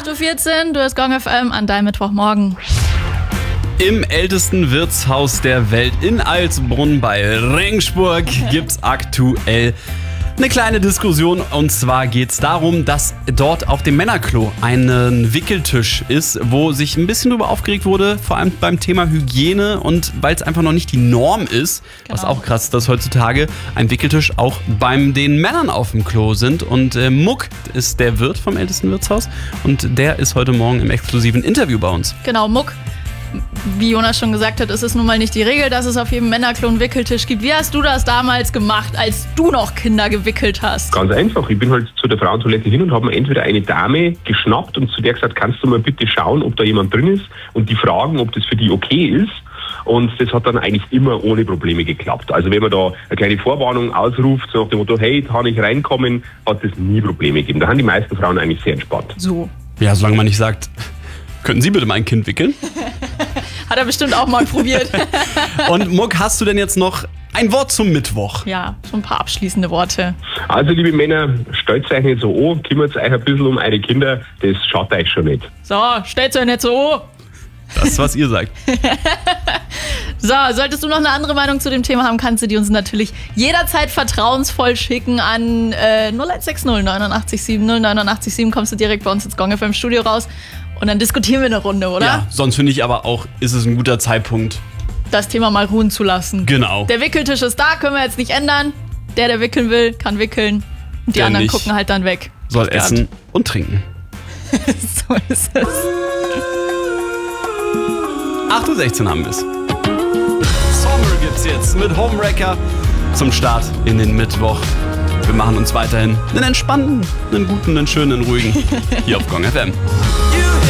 8.14 Uhr, du hast Gong FM an deinem Mittwochmorgen. Im ältesten Wirtshaus der Welt in Alsbrunn bei Regensburg gibt's aktuell eine kleine Diskussion. Und zwar geht's darum, dass dort auf dem Männerklo ein Wickeltisch ist, wo sich ein bisschen drüber aufgeregt wurde, vor allem beim Thema Hygiene und weil es einfach noch nicht die Norm ist, was auch krass ist, dass heutzutage ein Wickeltisch auch beim den Männern auf dem Klo sind. Und Muck ist der Wirt vom ältesten Wirtshaus und der ist heute Morgen im exklusiven Interview bei uns. Genau, Muck. Wie Jonas schon gesagt hat, ist es nun mal nicht die Regel, dass es auf jedem Männerklo einen Wickeltisch gibt. Wie hast du das damals gemacht, als du noch Kinder gewickelt hast? Ganz einfach. Ich bin halt zu der Frauentoilette hin und habe mir entweder eine Dame geschnappt und zu der gesagt, kannst du mal bitte schauen, ob da jemand drin ist und die fragen, ob das für die okay ist. Und das hat dann eigentlich immer ohne Probleme geklappt. Also wenn man da eine kleine Vorwarnung ausruft, so nach dem Motto, hey, kann ich reinkommen, hat das nie Probleme gegeben. Da haben die meisten Frauen eigentlich sehr entspannt. So. Ja, solange man nicht sagt, könnten Sie bitte mein Kind wickeln? Hat er bestimmt auch mal probiert. Und Muck, hast du denn jetzt noch ein Wort zum Mittwoch? Ja, so ein paar abschließende Worte. Also liebe Männer, stellt euch nicht so an, kümmert euch ein bisschen um eure Kinder, das schaut euch schon nicht. So, stellt euch nicht so an. Das ist, was ihr sagt. So, solltest du noch eine andere Meinung zu dem Thema haben, kannst du die uns natürlich jederzeit vertrauensvoll schicken an 0160 89 70 89 7. Kommst du direkt bei uns ins Gong FM Studio raus und dann diskutieren wir eine Runde, oder? Ja, sonst finde ich aber auch, ist es ein guter Zeitpunkt, das Thema mal ruhen zu lassen. Genau. Der Wickeltisch ist da, können wir jetzt nicht ändern. Der wickeln will, kann wickeln. Und die Der anderen nicht, gucken halt dann weg. soll essen und trinken. So ist es. 8.16 Uhr haben wir es. Sommer gibt's jetzt mit Homewrecker zum Start in den Mittwoch. Wir machen uns weiterhin einen entspannten, einen guten, einen schönen, einen ruhigen hier auf Gong FM.